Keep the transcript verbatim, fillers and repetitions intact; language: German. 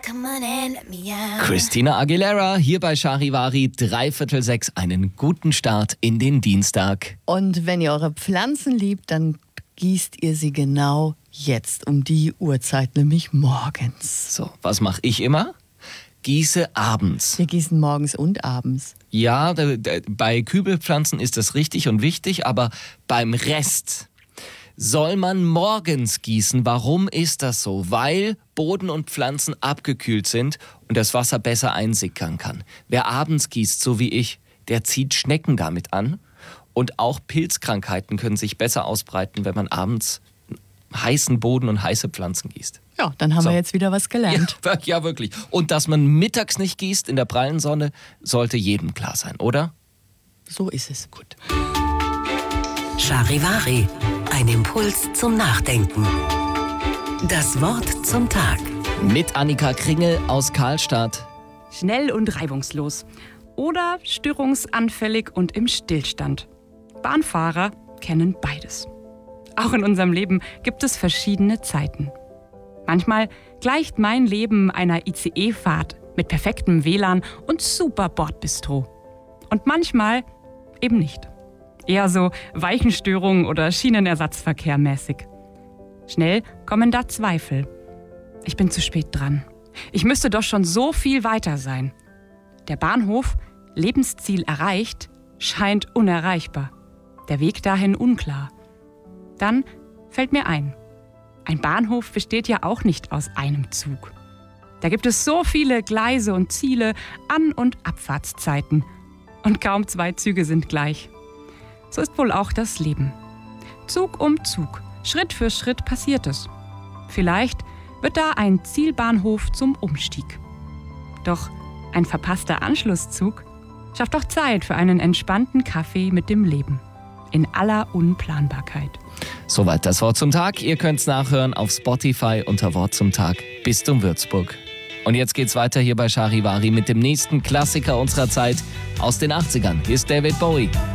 come on and let me out. Christina Aguilera hier bei Charivari, dreiviertel sechs. Einen guten Start in den Dienstag. Und wenn ihr eure Pflanzen liebt, dann gießt ihr sie genau jetzt um die Uhrzeit, nämlich morgens. So, was mache ich immer? Gieße abends. Wir gießen morgens und abends. Ja, da, da, bei Kübelpflanzen ist das richtig und wichtig, aber beim Rest soll man morgens gießen. Warum ist das so? Weil Boden und Pflanzen abgekühlt sind und das Wasser besser einsickern kann. Wer abends gießt, so wie ich, der zieht Schnecken damit an. Und auch Pilzkrankheiten können sich besser ausbreiten, wenn man abends heißen Boden und heiße Pflanzen gießt. Ja, dann haben So. wir jetzt wieder was gelernt. Ja, ja, wirklich. Und dass man mittags nicht gießt in der prallen Sonne, sollte jedem klar sein, oder? So ist es. Gut. Charivari, ein Impuls zum Nachdenken. Das Wort zum Tag. Mit Annika Kringel aus Karlstadt. Schnell und reibungslos. Oder störungsanfällig und im Stillstand. Bahnfahrer kennen beides. Auch in unserem Leben gibt es verschiedene Zeiten. Manchmal gleicht mein Leben einer I C E-Fahrt mit perfektem W L A N und super Bordbistro. Und manchmal eben nicht. Eher so Weichenstörungen oder Schienenersatzverkehr mäßig. Schnell kommen da Zweifel. Ich bin zu spät dran. Ich müsste doch schon so viel weiter sein. Der Bahnhof, Lebensziel erreicht, scheint unerreichbar. Der Weg dahin unklar. Dann fällt mir ein, ein Bahnhof besteht ja auch nicht aus einem Zug. Da gibt es so viele Gleise und Ziele, An- und Abfahrtszeiten. Und kaum zwei Züge sind gleich. So ist wohl auch das Leben. Zug um Zug, Schritt für Schritt passiert es. Vielleicht wird da ein Zielbahnhof zum Umstieg. Doch ein verpasster Anschlusszug schafft auch Zeit für einen entspannten Kaffee mit dem Leben. In aller Unplanbarkeit. Soweit das Wort zum Tag. Ihr könnt's nachhören auf Spotify unter Wort zum Tag. Bistum Würzburg. Und jetzt geht's weiter hier bei Charivari mit dem nächsten Klassiker unserer Zeit aus den achtzigern. Hier ist David Bowie.